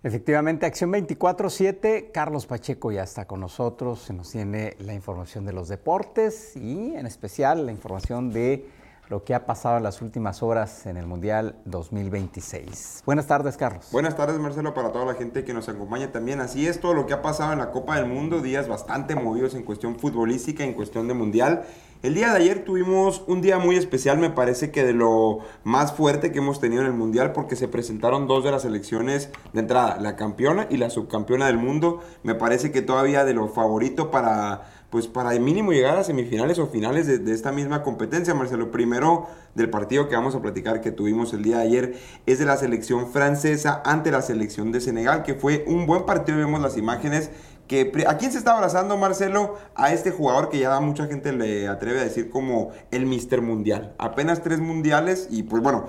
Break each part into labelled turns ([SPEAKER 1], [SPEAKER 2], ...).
[SPEAKER 1] Efectivamente, Acción 24/7, Carlos Pacheco ya está con nosotros, se nos tiene la información de los deportes y en especial la información de lo que ha pasado en las últimas horas en el Mundial 2026. Buenas tardes, Carlos.
[SPEAKER 2] Buenas tardes, Marcelo, para toda la gente que nos acompaña también. Así es, todo lo que ha pasado en la Copa del Mundo, días bastante movidos en cuestión futbolística, en cuestión de Mundial. El día de ayer tuvimos un día muy especial, me parece que de lo más fuerte que hemos tenido en el Mundial, porque se presentaron dos de las selecciones de entrada, la campeona y la subcampeona del mundo. Me parece que todavía de lo favorito para el mínimo llegar a semifinales o finales de esta misma competencia, Marcelo. Primero del partido que vamos a platicar que tuvimos el día de ayer es de la selección francesa ante la selección de Senegal, que fue un buen partido, vemos las imágenes. ¿A quién se está abrazando, Marcelo? A este jugador que ya mucha gente le atreve a decir como el Mister Mundial. Apenas 3 mundiales y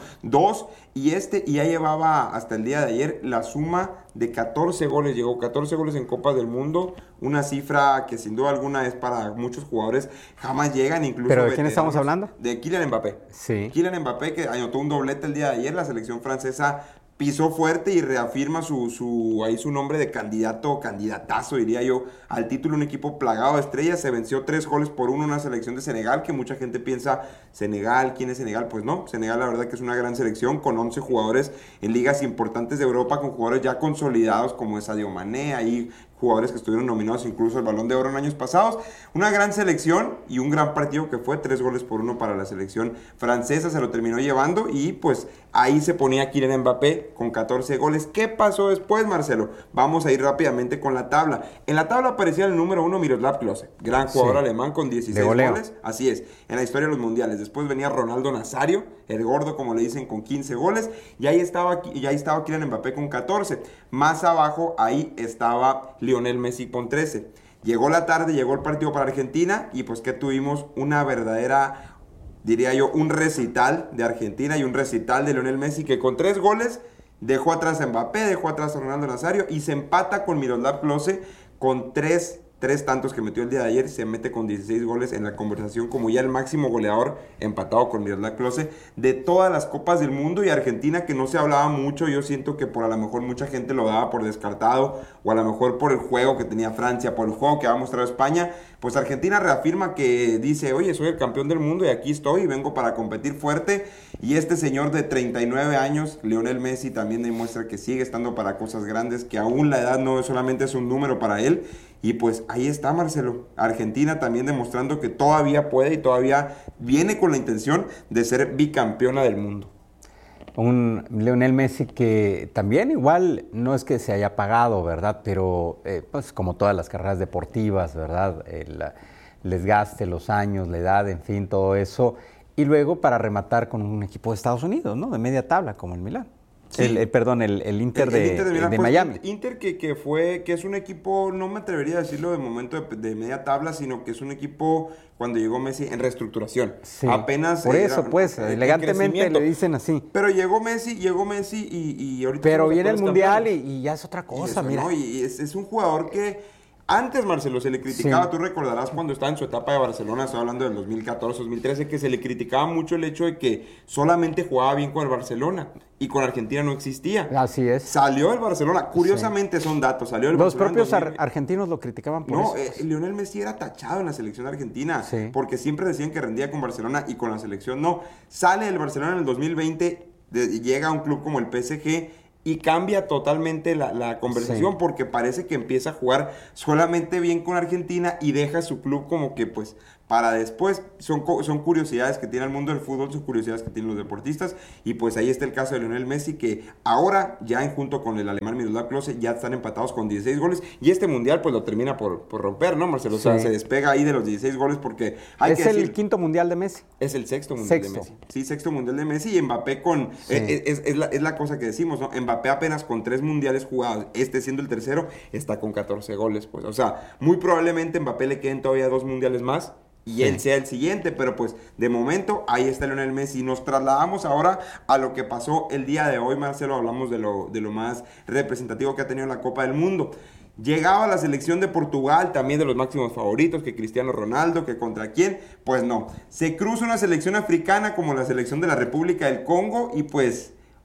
[SPEAKER 2] 2 y ya llevaba hasta el día de ayer la suma de 14 goles. Llegó 14 goles en Copa del Mundo, una cifra que sin duda alguna es para muchos jugadores, jamás llegan, incluso.
[SPEAKER 1] ¿Pero de quién estamos hablando?
[SPEAKER 2] De Kylian Mbappé.
[SPEAKER 1] Sí.
[SPEAKER 2] Kylian Mbappé, que anotó un doblete el día de ayer. La selección francesa pisó fuerte y reafirma su nombre de candidatazo, diría yo, al título. Un equipo plagado de estrellas. Se venció 3-1 una selección de Senegal, que mucha gente piensa, Senegal, ¿quién es Senegal? Pues no, Senegal la verdad que es una gran selección, con 11 jugadores en ligas importantes de Europa, con jugadores ya consolidados como es Sadio Mané, ahí jugadores que estuvieron nominados incluso al Balón de Oro en años pasados. Una gran selección y un gran partido que fue 3-1 para la selección francesa. Se lo terminó llevando y pues ahí se ponía Kylian Mbappé con 14 goles. ¿Qué pasó después, Marcelo? Vamos a ir rápidamente con la tabla. En la tabla aparecía el número 1 Miroslav Klose, gran jugador alemán con 16 goles. Así es, en la historia de los mundiales. Después venía Ronaldo Nazario, el gordo como le dicen, con 15 goles. Y ahí estaba Kylian Mbappé con 14. Más abajo ahí estaba Lionel Messi con 13. Llegó la tarde, llegó el partido para Argentina y pues que tuvimos una verdadera, diría yo, un recital de Argentina y un recital de Lionel Messi, que con 3 goles dejó atrás a Mbappé, dejó atrás a Ronaldo Nazario y se empata con Miroslav Klose con 3 tantos que metió el día de ayer. Se mete con 16 goles en la conversación como ya el máximo goleador, empatado con Miroslav Klose, de todas las copas del mundo. Y Argentina, que no se hablaba mucho, yo siento que por a lo mejor mucha gente lo daba por descartado, o a lo mejor por el juego que tenía Francia, por el juego que ha mostrado España, pues Argentina reafirma que dice, oye, soy el campeón del mundo y aquí estoy y vengo para competir fuerte. Y este señor de 39 años, Lionel Messi, también demuestra que sigue estando para cosas grandes, que aún la edad no solamente es un número para él. Y pues ahí está, Marcelo. Argentina también demostrando que todavía puede y todavía viene con la intención de ser bicampeona del mundo.
[SPEAKER 1] Un Lionel Messi que también igual no es que se haya pagado, ¿verdad? Pero pues como todas las carreras deportivas, ¿verdad? El desgaste, los años, la edad, en fin, todo eso. Y luego para rematar con un equipo de Estados Unidos, ¿no? De media tabla, como el Milán. Sí. El Inter de Miami.
[SPEAKER 2] Inter que es un equipo, no me atrevería a decirlo de momento de media tabla, sino que es un equipo cuando llegó Messi en reestructuración.
[SPEAKER 1] Sí,
[SPEAKER 2] apenas
[SPEAKER 1] por eso, elegantemente le dicen así.
[SPEAKER 2] Pero llegó Messi y ahorita...
[SPEAKER 1] Pero viene el Mundial y ya es otra cosa,
[SPEAKER 2] eso,
[SPEAKER 1] mira.
[SPEAKER 2] ¿no? Y es un jugador que... Antes, Marcelo, se le criticaba, sí. Tú recordarás cuando estaba en su etapa de Barcelona, estoy hablando del 2014, 2013, que se le criticaba mucho el hecho de que solamente jugaba bien con el Barcelona y con Argentina no existía.
[SPEAKER 1] Así es.
[SPEAKER 2] Salió del Barcelona, curiosamente son datos, salió del
[SPEAKER 1] Los
[SPEAKER 2] Barcelona.
[SPEAKER 1] Los propios argentinos lo criticaban por eso.
[SPEAKER 2] No, Lionel Messi era tachado en la selección argentina,
[SPEAKER 1] sí.
[SPEAKER 2] Porque siempre decían que rendía con Barcelona y con la selección no. Sale del Barcelona en el 2020, llega a un club como el PSG y cambia totalmente la conversación, sí. Porque parece que empieza a jugar solamente bien con Argentina y deja su club como que pues para después. Son curiosidades que tiene el mundo del fútbol, son curiosidades que tienen los deportistas. Y pues ahí está el caso de Lionel Messi, que ahora ya junto con el alemán Miroslav Klose ya están empatados con 16 goles. Y este mundial pues lo termina por romper, ¿no, Marcelo? Sí. O sea, se despega ahí de los 16 goles porque hay
[SPEAKER 1] ¿Es el quinto mundial de Messi?
[SPEAKER 2] Es el sexto mundial de Messi. Sí, sexto mundial de Messi. Y Mbappé con... Sí. Es la cosa que decimos, ¿no? Mbappé apenas con 3 mundiales jugados, siendo el tercero, está con 14 goles, pues. O sea, muy probablemente Mbappé le queden todavía 2 mundiales más y él sea el siguiente, pero pues de momento ahí está Lionel Messi. Nos trasladamos ahora a lo que pasó el día de hoy, Marcelo. Hablamos de lo más representativo que ha tenido la Copa del Mundo. Llegaba la selección de Portugal, también de los máximos favoritos, que Cristiano Ronaldo, que contra quién, pues no. Se cruza una selección africana como la selección de la República del Congo y pues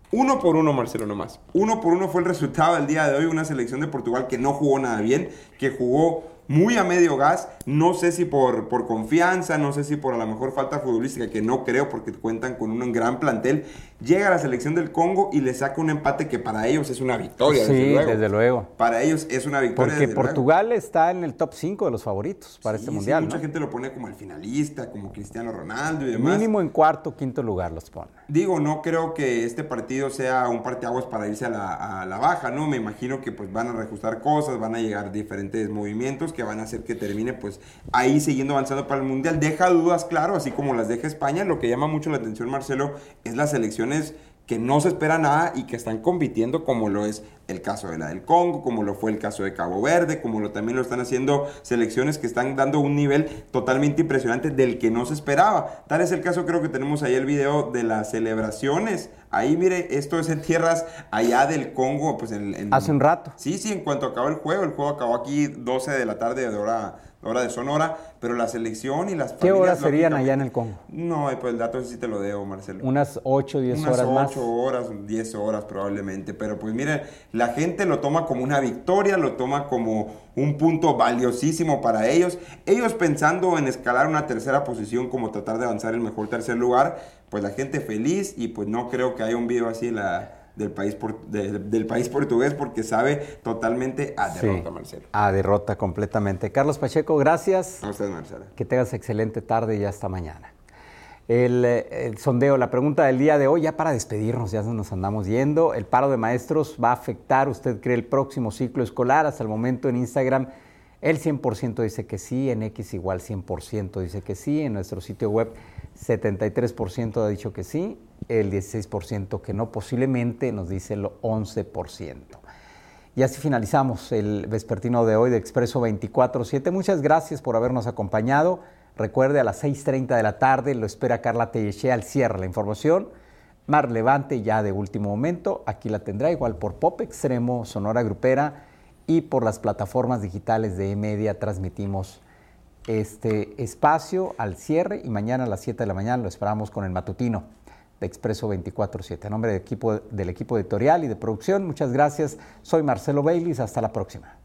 [SPEAKER 2] 1 por 1, Marcelo, nomás. 1 por 1 fue el resultado del día de hoy. Una selección de Portugal que no jugó nada bien, que jugó muy a medio gas. No sé si por confianza, no sé si por a lo mejor falta futbolística, que no creo porque cuentan con un gran plantel. Llega a la selección del Congo y le saca un empate que para ellos es una victoria.
[SPEAKER 1] Sí, desde luego.
[SPEAKER 2] Para ellos es una victoria.
[SPEAKER 1] Porque Portugal está en el top 5 de los favoritos para este mundial.
[SPEAKER 2] Mucha gente lo pone como el finalista, como Cristiano Ronaldo y demás.
[SPEAKER 1] Mínimo en cuarto, quinto lugar los pone.
[SPEAKER 2] Digo, no creo que este partido sea un parteaguas para irse a la baja, ¿no? Me imagino que pues van a reajustar cosas, van a llegar diferentes movimientos que van a hacer que termine pues ahí siguiendo avanzando para el Mundial. Deja dudas, claro, así como las deja España. Lo que llama mucho la atención, Marcelo, es las selecciones que no se espera nada y que están compitiendo, como lo es el caso de la del Congo, como lo fue el caso de Cabo Verde, como también lo están haciendo selecciones que están dando un nivel totalmente impresionante del que no se esperaba. Tal es el caso, creo que tenemos ahí el video de las celebraciones. Ahí, mire, esto es en tierras allá del Congo. Pues
[SPEAKER 1] hace un rato.
[SPEAKER 2] Sí, en cuanto acabó el juego acabó aquí 12 de la tarde de hora de Sonora, pero la selección y las
[SPEAKER 1] familias... ¿Qué horas serían allá en el Congo?
[SPEAKER 2] No, pues el dato sí te lo debo, Marcelo.
[SPEAKER 1] Unas 8, 10 horas más.
[SPEAKER 2] Unas 8 horas, 10 horas probablemente, pero pues mire, la gente lo toma como una victoria, lo toma como un punto valiosísimo para ellos. Ellos pensando en escalar una tercera posición, como tratar de avanzar el mejor tercer lugar, pues la gente feliz, y pues no creo que haya un video así del país portugués, porque sabe totalmente a derrota, Marcelo.
[SPEAKER 1] A derrota completamente. Carlos Pacheco, gracias.
[SPEAKER 2] A usted, Marcelo.
[SPEAKER 1] Que tengas excelente tarde y hasta mañana. El sondeo, la pregunta del día de hoy, ya para despedirnos, ya nos andamos yendo. ¿El paro de maestros va a afectar, usted cree, el próximo ciclo escolar? Hasta el momento en Instagram el 100% dice que sí, en X igual 100% dice que sí, en nuestro sitio web 73% ha dicho que sí, el 16% que no, posiblemente nos dice el 11%. Y así finalizamos el vespertino de hoy de Expreso 24/7. Muchas gracias por habernos acompañado. Recuerde, a las 6:30 de la tarde lo espera Carla Tellechea al cierre. La información más relevante ya de último momento, aquí la tendrá igual por Pop Extremo, Sonora Grupera y por las plataformas digitales de E-Media. Transmitimos este espacio al cierre y mañana a las 7 de la mañana lo esperamos con el matutino de Expreso 24/7. A nombre del equipo editorial y de producción, muchas gracias. Soy Marcelo Baylis. Hasta la próxima.